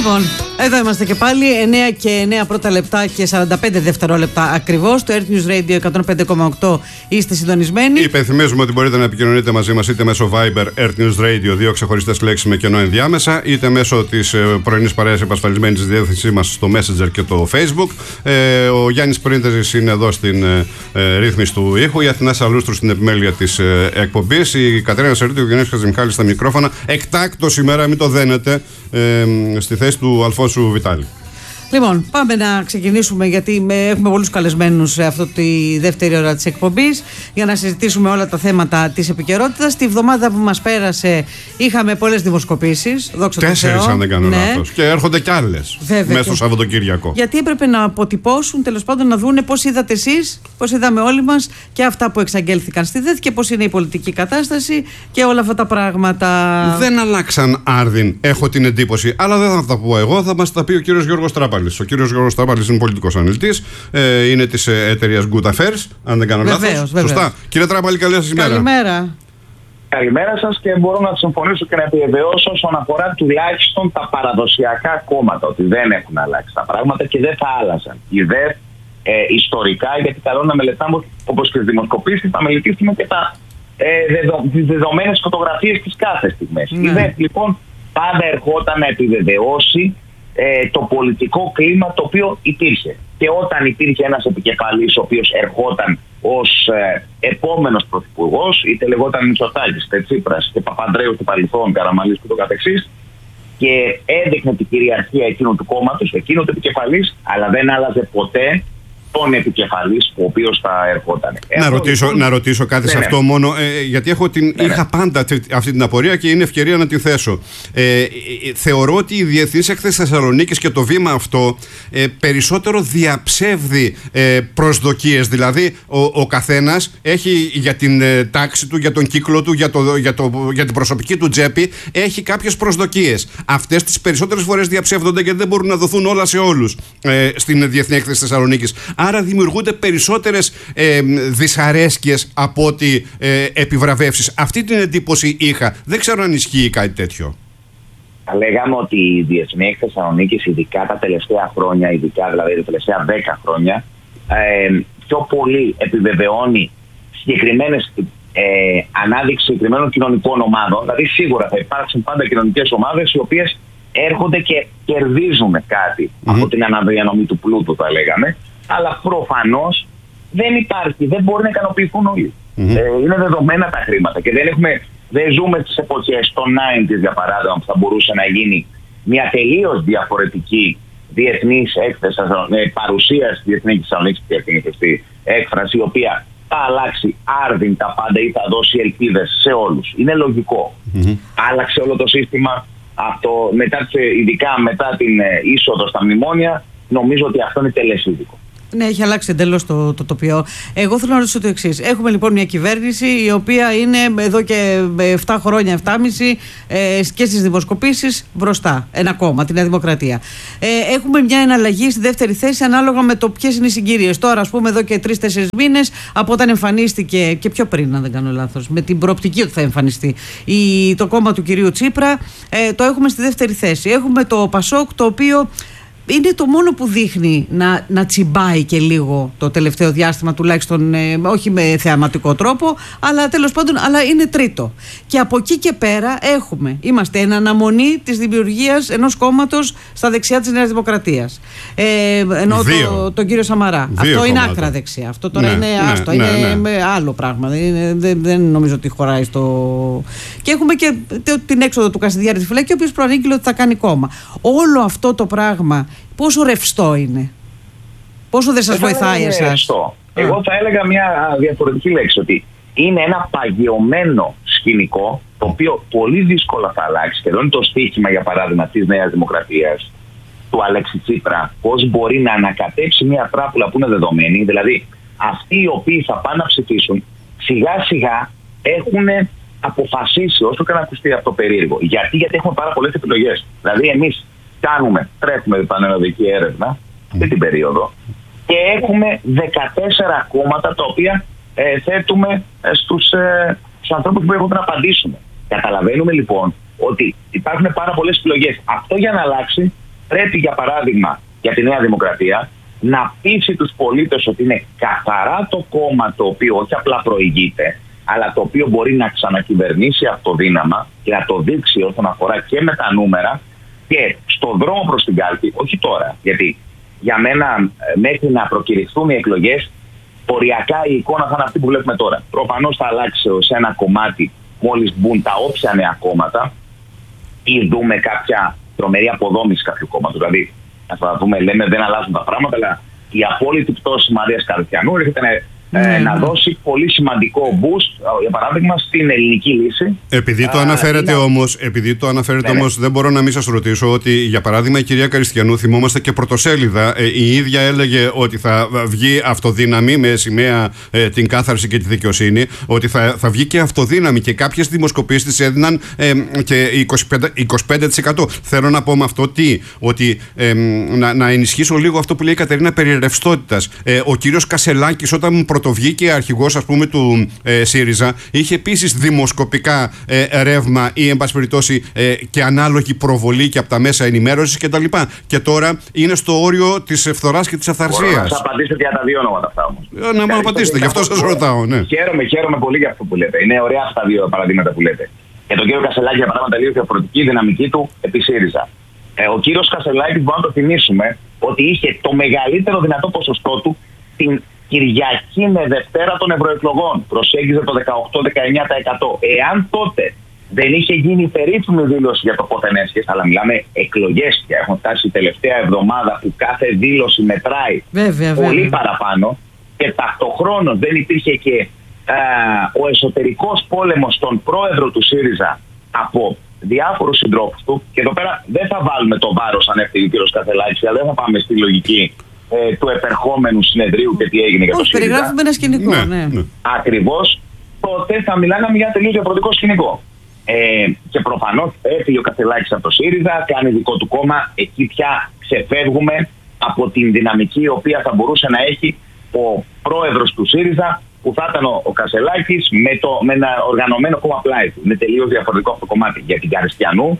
Λοιπόν, εδώ είμαστε και πάλι, 9 και 9 πρώτα λεπτά και 45 δευτερόλεπτα ακριβώς. Το Earth News Radio 105,8 είστε συντονισμένοι. Υπενθυμίζουμε ότι μπορείτε να επικοινωνείτε μαζί μας είτε μέσω Viber Earth News Radio, 2 ξεχωριστές λέξεις με κενό ενδιάμεσα, είτε μέσω της πρωινής παρέας επασφαλισμένης της διεύθυνσής μας στο Messenger και το Facebook. Ο Γιάννης Πρίντεζης είναι εδώ στην ρύθμιση του ήχου, η Αθηνά Σαλούστρου στην επιμέλεια της εκπομπής, η Κατερίνα Σερίτου και ο Γιάννης Χατζημιχάλης στα μικρόφωνα. Εκτάκτος σήμερα, μην το δένετε, στη θέση του Αλφόνσου Βιτάλη. Λοιπόν, πάμε να ξεκινήσουμε, γιατί έχουμε πολλούς καλεσμένους σε αυτή τη δεύτερη ώρα της εκπομπής για να συζητήσουμε όλα τα θέματα της επικαιρότητας. Τη βδομάδα που μας πέρασε είχαμε πολλές δημοσκοπήσεις. 4 αν δεν κάνω λάθος. Και έρχονται κι άλλες μέσα στο Σαββατοκύριακο. Γιατί έπρεπε να αποτυπώσουν, τέλος πάντων, να δούνε πώς είδατε εσείς, πώς είδαμε όλοι μας και αυτά που εξαγγέλθηκαν στη ΔΕΘ και πώς είναι η πολιτική κατάσταση και όλα αυτά τα πράγματα. Δεν αλλάξαν άρδιν, έχω την εντύπωση, αλλά δεν θα τα πω εγώ, θα μας τα πει ο κύριος Γιώργος Τράπαλης. Ο κύριος Γιώργος Τράπαλης είναι πολιτικός αναλυτής, είναι της εταιρείας Good Affairs, αν δεν κάνω λάθος. Σωστά. Κύριε Τράπαλη, καλή σας ημέρα. Καλημέρα. Καλημέρα σας, και μπορώ να συμφωνήσω και να επιβεβαιώσω όσον αφορά τουλάχιστον τα παραδοσιακά κόμματα, ότι δεν έχουν αλλάξει τα πράγματα και δεν θα άλλαζαν. Η ΔΕΘ ιστορικά, γιατί καλό να μελετάμε όπως και στις δημοσκοπήσεις, θα μελετήσουμε και τις δεδομένες φωτογραφίες της κάθε στιγμής. Η ΔΕΘ λοιπόν πάντα ερχόταν να επιβεβαιώσει το πολιτικό κλίμα το οποίο υπήρχε. Και όταν υπήρχε ένας επικεφαλής ο οποίος ερχόταν ως επόμενος πρωθυπουργός, είτε λεγόταν Μητσοτάκης, είτε Τσίπρας, είτε Παπανδρέου του παρελθόν, Καραμανλής και το καθεξής, και έδειχνε την κυριαρχία εκείνου του κόμματος, εκείνου του επικεφαλής, αλλά δεν άλλαζε ποτέ τον επικεφαλής ο οποίος θα ερχόταν. Να ρωτήσω κάτι σε αυτό μόνο, γιατί είχα πάντα αυτή την απορία και είναι ευκαιρία να τη θέσω. Θεωρώ ότι η Διεθνής Έκθεση Θεσσαλονίκης και το βήμα αυτό περισσότερο διαψεύδει προσδοκίες. Δηλαδή ο καθένας έχει για την τάξη του, για τον κύκλο του, για την προσωπική του τσέπη, έχει κάποιες προσδοκίες. Αυτές τις περισσότερες φορές διαψεύδονται γιατί δεν μπορούν να δοθούν όλα σε όλους στην Διεθνή Έκθεση Θεσσαλονίκης. Άρα δημιουργούνται περισσότερες δυσαρέσκειες από ότι επιβραβεύσεις. Αυτή την εντύπωση είχα. Δεν ξέρω αν ισχύει κάτι τέτοιο. Θα λέγαμε ότι η Διεθνή Έκθεση Θεσσαλονίκης, ειδικά τα τελευταία χρόνια, ειδικά δηλαδή τα τελευταία 10 χρόνια, πιο πολύ επιβεβαιώνει συγκεκριμένες ανάδειξη συγκεκριμένων κοινωνικών ομάδων. Δηλαδή σίγουρα θα υπάρξουν πάντα κοινωνικές ομάδες οι οποίες έρχονται και κερδίζουν κάτι από την αναδιανομή του πλούτου, θα λέγαμε. Αλλά προφανώς δεν μπορεί να ικανοποιηθούν όλοι. Είναι δεδομένα τα χρήματα και δεν ζούμε στις εποχές των 90's, για παράδειγμα, που θα μπορούσε να γίνει μια τελείως διαφορετική διεθνής έκθεση, παρουσία στη Διεθνή Θεσσαλονίκη, τη έκφραση, η οποία θα αλλάξει άρδιν τα πάντα ή θα δώσει ελπίδες σε όλους. Είναι λογικό. Άλλαξε όλο το σύστημα αυτό, ειδικά μετά την είσοδο στα μνημόνια. Νομίζω ότι αυτό είναι τελεσίδικο. Ναι, έχει αλλάξει εντελώς το τοπίο. Εγώ θέλω να ρωτήσω το εξής. Έχουμε λοιπόν μια κυβέρνηση η οποία είναι εδώ και 7 χρόνια, 7,5 και στις δημοσκοπήσεις μπροστά. Ένα κόμμα, τη Νέα Δημοκρατία. Έχουμε μια εναλλαγή στη δεύτερη θέση ανάλογα με το ποιες είναι οι συγκυρίες. Τώρα, ας πούμε, εδώ και 3-4 μήνες από όταν εμφανίστηκε, και πιο πριν, αν δεν κάνω λάθος, με την προοπτική ότι θα εμφανιστεί το κόμμα του κυρίου Τσίπρα, το έχουμε στη δεύτερη θέση. Έχουμε το Πασόκ, το οποίο είναι το μόνο που δείχνει να τσιμπάει και λίγο το τελευταίο διάστημα, τουλάχιστον όχι με θεαματικό τρόπο, αλλά τέλος πάντων, αλλά είναι τρίτο. Και από εκεί και πέρα είμαστε εν αναμονή της δημιουργίας ενός κόμματος στα δεξιά της Νέας Δημοκρατίας. Ενώ τον κύριο Σαμαρά. Αυτό είναι άκρα δεξιά. Αυτό τώρα είναι άστο, είναι άλλο πράγμα. Δεν νομίζω ότι χωράει στο... Και έχουμε και την έξοδο του Κασιδιάρη τη Φυλακή, ο οποίος προανήγγειλε ότι θα κάνει κόμμα. Όλο αυτό το πράγμα πόσο ρευστό είναι, πόσο δεν σας βοηθάει εσάς? Εγώ θα έλεγα μια διαφορετική λέξη, ότι είναι ένα παγιωμένο σκηνικό, το οποίο πολύ δύσκολα θα αλλάξει. Και εδώ είναι το στοίχημα, για παράδειγμα, της Νέας Δημοκρατίας, του Αλέξη Τσίπρα, πώς μπορεί να ανακατέψει μια τράπουλα που είναι δεδομένη. Δηλαδή, αυτοί οι οποίοι θα πάνε να ψηφίσουν, σιγά σιγά έχουν αποφασίσει, όσο και να ακουστεί αυτό περίεργο. Γιατί έχουμε πάρα πολλές επιλογές. Δηλαδή, εμείς τρέχουμε πανελλαδική έρευνα αυτή την περίοδο και έχουμε 14 κόμματα τα οποία θέτουμε στους ανθρώπους που έχουν να απαντήσουν. Καταλαβαίνουμε λοιπόν ότι υπάρχουν πάρα πολλές επιλογές. Αυτό για να αλλάξει πρέπει για παράδειγμα για τη Νέα Δημοκρατία να πείσει τους πολίτες ότι είναι καθαρά το κόμμα το οποίο όχι απλά προηγείται, αλλά το οποίο μπορεί να ξανακυβερνήσει αυτοδύναμα και να το δείξει όσον αφορά και με τα νούμερα και στον δρόμο προς την κάλπη, όχι τώρα. Γιατί για μένα μέχρι να προκηρυχθούν οι εκλογές, οριακά η εικόνα θα είναι αυτή που βλέπουμε τώρα. Προφανώς θα αλλάξει σε ένα κομμάτι μόλις μπουν τα όποια νέα κόμματα ή δούμε κάποια τρομερή αποδόμηση κάποιου κόμματος. Δηλαδή, θα δούμε, λέμε δεν αλλάζουν τα πράγματα, αλλά η απόλυτη πτώση Μαρίας Καρδιτιανού έρχεται να δώσει πολύ σημαντικό boost, για παράδειγμα, στην ελληνική λύση. Επειδή το αναφέρετε όμως, δεν μπορώ να μην σας ρωτήσω ότι, για παράδειγμα, η κυρία Καριστιανού, θυμόμαστε και πρωτοσέλιδα, η ίδια έλεγε ότι θα βγει αυτοδύναμη με σημαία την κάθαρση και τη δικαιοσύνη, ότι θα βγει και αυτοδύναμη και κάποιες δημοσκοπήσεις της έδιναν και 25%. Θέλω να πω με αυτό ότι να ενισχύσω λίγο αυτό που λέει η Κατερίνα περί ρευστότητας. Ο κύριος Κασελάκης, όταν πρωτοβγήκε αρχηγός, ας πούμε, του ΣΥΡΙΖΑ, είχε επίσης δημοσκοπικά ρεύμα ή, εν πάση περιπτώσει, και ανάλογη προβολή και από τα μέσα ενημέρωσης κτλ. Και τώρα είναι στο όριο της φθοράς και της αυθαρσίας. Μπορώ να σας απαντήσω για τα δύο ονόματα αυτά όμως. Να μου απαντήσετε, γι' αυτό σας ρωτάω. Ναι. Χαίρομαι πολύ για αυτό που λέτε. Είναι ωραία αυτά τα δύο παραδείγματα που λέτε. Για τον κύριο Κασελάκη, για παράδειγμα, τελείως διαφορετική δυναμική του επί ΣΥΡΙΖΑ. Ο κύριος Κασελάκης, μπορούμε να το θυμίσουμε, ότι είχε το μεγαλύτερο δυνατό ποσοστό του την Κυριακή με Δευτέρα των ευρωεκλογών. Προσέγγιζε το 18-19%. Εάν τότε δεν είχε γίνει η περίφημη δήλωση για το πόθεν έσχες, αλλά μιλάμε εκλογές και έχουν φτάσει η τελευταία εβδομάδα που κάθε δήλωση μετράει πολύ παραπάνω, και ταυτοχρόνως δεν υπήρχε και ο εσωτερικός πόλεμος στον πρόεδρο του ΣΥΡΙΖΑ από διάφορους συντρόφους του. Και εδώ πέρα δεν θα βάλουμε το βάρος αν έφτιαξε ο κ. Κασελάκης, αλλά δεν θα πάμε στη λογική του επερχόμενου συνεδρίου και τι έγινε για το ΣΥΡΙΖΑ. Περιγράφουμε ένα σκηνικό, ναι. Ακριβώς. Τότε θα μιλάγαμε για τελείως διαφορετικό σκηνικό. Και προφανώς έφυγε ο Κασελάκης από το ΣΥΡΙΖΑ, κάνει δικό του κόμμα. Εκεί πια ξεφεύγουμε από την δυναμική η οποία θα μπορούσε να έχει ο πρόεδρος του ΣΥΡΙΖΑ, που θα ήταν ο Κασελάκης με ένα οργανωμένο κόμμα πλάι του. Είναι τελείως διαφορετικό αυτό το κομμάτι. Για την Καριστιανού,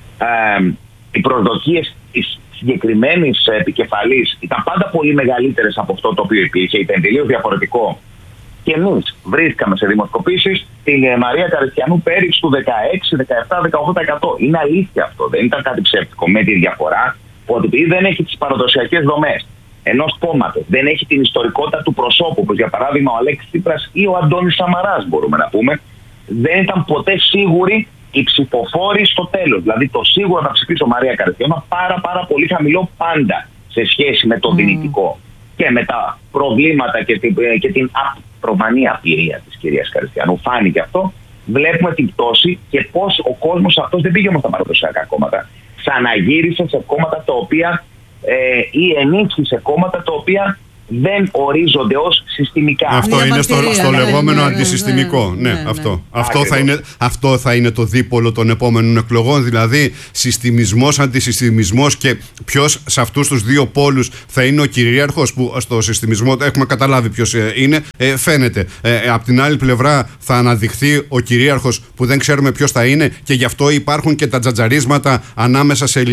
οι προσδοκίες της συγκεκριμένης επικεφαλής ήταν πάντα πολύ μεγαλύτερες από αυτό το οποίο υπήρχε. Ήταν τελείως διαφορετικό. Και εμείς βρίσκαμε σε δημοσκοπήσεις την Μαρία Καριστιανού πέριξ του 16, 17, 18%. Είναι αλήθεια αυτό. Δεν ήταν κάτι ψεύτικο. Με τη διαφορά ότι επειδή δεν έχει τις παραδοσιακές δομές ενός κόμματος, δεν έχει την ιστορικότητα του προσώπου, όπως για παράδειγμα ο Αλέξης Τσίπρας ή ο Αντώνης Σαμαράς, μπορούμε να πούμε, δεν ήταν ποτέ σίγουροι οι ψηφοφόροι στο τέλος. Δηλαδή το σίγουρο να ψηφίσω Μαρία Καριστιανού πάρα πολύ χαμηλό πάντα σε σχέση με το δυνητικό και με τα προβλήματα και την προφανή απειρία της κυρίας Καριστιανού. Φάνηκε αυτό. Βλέπουμε την πτώση και πώς ο κόσμος αυτός δεν πήγε όμως στα παραδοσιακά κόμματα. Ξαναγύρισε σε κόμματα τα οποία ή ενίσχυσε κόμματα τα οποία δεν ορίζονται ως συστημικά. Αυτό είναι στο λεγόμενο αντισυστημικό. Ναι, αυτό θα είναι το δίπολο των επόμενων εκλογών. Δηλαδή συστημισμός, αντισυστημισμός, και ποιος σε αυτούς τους δύο πόλους θα είναι ο κυρίαρχος, που στο συστημισμό έχουμε καταλάβει ποιος είναι, φαίνεται. Απ' την άλλη πλευρά θα αναδειχθεί ο κυρίαρχος που δεν ξέρουμε ποιος θα είναι, και γι' αυτό υπάρχουν και τα τζατζαρίσματα ανάμεσα σε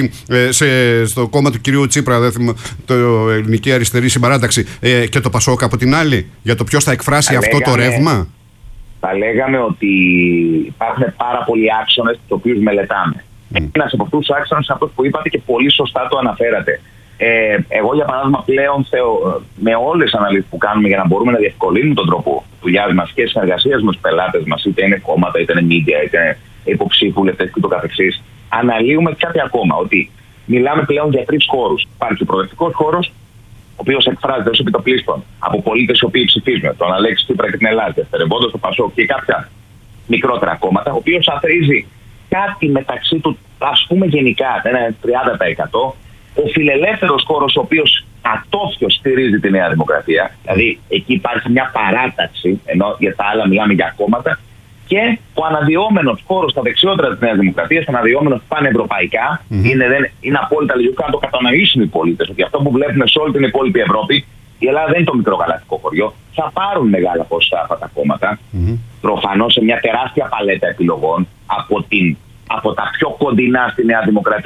στο κόμμα του κυρίου Τσίπρα, το Ελληνική Αριστερή Συμπαράταξη, και το Πασόκ από την άλλη, για το ποιος θα εκφράσει αυτό το ρεύμα. Θα λέγαμε ότι υπάρχουν πάρα πολλοί άξονες τους οποίους μελετάμε. Ένας από αυτούς τους άξονες είναι αυτός που είπατε και πολύ σωστά το αναφέρατε. Εγώ για παράδειγμα πλέον με όλες τις αναλύσεις που κάνουμε για να μπορούμε να διευκολύνουμε τον τρόπο δουλειάς μας και συνεργασίας με τους πελάτες μας, είτε είναι κόμματα, είτε είναι media, είτε είναι υποψήφοι βουλευτές και το καθεξής, αναλύουμε κάτι ακόμα, ότι μιλάμε πλέον για τρεις χώρους. Υπάρχει ο προοδευτικός χώρος, ο οποίος εκφράζεται ως επιτοπλίστων από πολίτες οι οποίοι ψηφίζουν, τον Αλέξη Τσίπρα και την Ελλάδα, Δευτερευόντως, το Πασόκ και κάποια μικρότερα κόμματα, ο οποίος αθροίζει κάτι μεταξύ του, ας πούμε γενικά, ένα 30%. Ο φιλελεύθερος χώρος, ο οποίος ατόφιος στηρίζει τη Νέα Δημοκρατία, δηλαδή εκεί υπάρχει μια παράταξη, ενώ για τα άλλα μιλάμε για κόμματα, και ο αναδυόμενος χώρος στα δεξιότερα της Νέας Δημοκρατίας, αναδυόμενος πανευρωπαϊκά, είναι απόλυτα λογικό να το κατανοήσουν οι πολίτες, ότι αυτό που βλέπουμε σε όλη την υπόλοιπη Ευρώπη, η Ελλάδα δεν είναι το μικρό γαλακτικό χωριό, θα πάρουν μεγάλα ποσοστά αυτά τα κόμματα, προφανώς σε μια τεράστια παλέτα επιλογών, από τα πιο κοντινά στη Νέα Δημοκρατία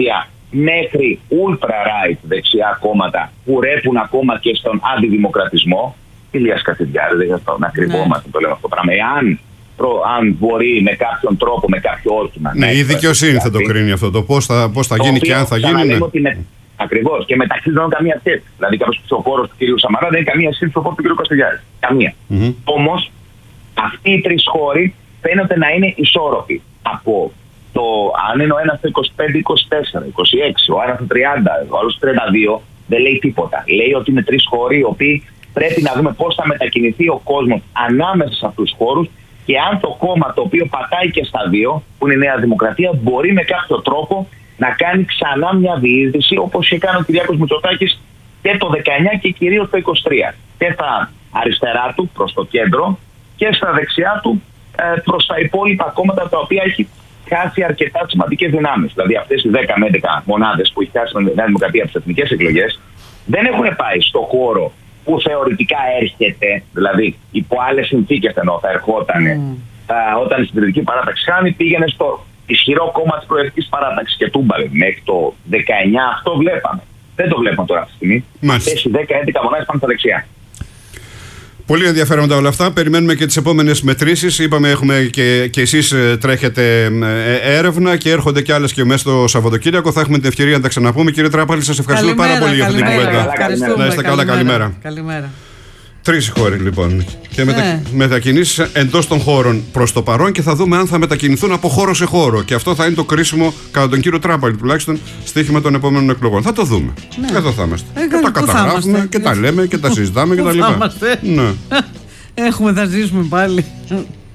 μέχρι ultra-right δεξιά κόμματα που ρέπουν ακόμα και στον αντιδημοκρατισμό. Ηλίας Κασιδιάρη, δεν θα να κρυβόμαστε, το λέμε αυτό το πράγμα. Αν μπορεί με κάποιον τρόπο, με κάποιο όχημα. Ναι, η δικαιοσύνη θα το κρίνει αυτό. Το πώς θα γίνει και αν θα γίνει. Ακριβώς. Και μεταξύ δεν έχουν καμία σχέση. Δηλαδή, κάποιος ψηφοφόρος του κ. Σαμαρά δεν έχει καμία σχέση με ψηφοφόρο του κ. Κασιδιάρη. Καμία. Όμως, αυτοί οι τρεις χώροι φαίνονται να είναι ισόρροποι. Από το αν είναι ο ένας το 25, 24, 26, ο άλλος το 30, ο άλλος το 32, δεν λέει τίποτα. Λέει ότι είναι τρεις χώροι οι οποίοι πρέπει να δούμε πώς θα μετακινηθεί ο κόσμος ανάμεσα σε αυτούς τους χώρους και αν το κόμμα το οποίο πατάει και στα δύο, που είναι η Νέα Δημοκρατία, μπορεί με κάποιο τρόπο να κάνει ξανά μια διείσδυση όπως είχε κάνει ο Κυριάκος Μητσοτάκης και το 19 και κυρίως το 23. Και στα αριστερά του προς το κέντρο και στα δεξιά του προς τα υπόλοιπα κόμματα τα οποία έχει χάσει αρκετά σημαντικές δυνάμεις. Δηλαδή αυτές οι 10 με 11 μονάδες που έχει χάσει η Νέα Δημοκρατία από τις εθνικές εκλογές δεν έχουν πάει στο χώρο που θεωρητικά έρχεται, δηλαδή υπό άλλες συνθήκες ενώ θα ερχόταν όταν η συντηρητική παράταξη χάνει, πήγαινε στο ισχυρό κόμμα της προεδρικής παράταξης και τούμπαλε. Μέχρι το 19 αυτό βλέπαμε. Δεν το βλέπουμε τώρα αυτή τη στιγμή. Αυτές οι 10-11 μονάδες πάνε στα δεξιά. Πολύ ενδιαφέροντα όλα αυτά. Περιμένουμε και τις επόμενες μετρήσεις. Είπαμε, έχουμε και εσείς τρέχετε έρευνα και έρχονται και άλλες και μέσα στο Σαββατοκύριακο. Θα έχουμε την ευκαιρία να τα ξαναπούμε. Κύριε Τράπαλη, σας ευχαριστούμε πάρα πολύ για αυτή την κουβέντα. Να είστε καλά, καλημέρα. Τρεις χώροι λοιπόν. Και μετακινήσεις εντός των χώρων προς το παρόν και θα δούμε αν θα μετακινηθούν από χώρο σε χώρο. Και αυτό θα είναι το κρίσιμο, κατά τον κύριο Τράπαλη τουλάχιστον, στοίχημα των επόμενων εκλογών. Θα το δούμε. Ναι. Εδώ θα είμαστε. Και τα καταγράφουμε και τα λέμε και τα συζητάμε και τα λοιπά. Ναι. Θα ζήσουμε πάλι.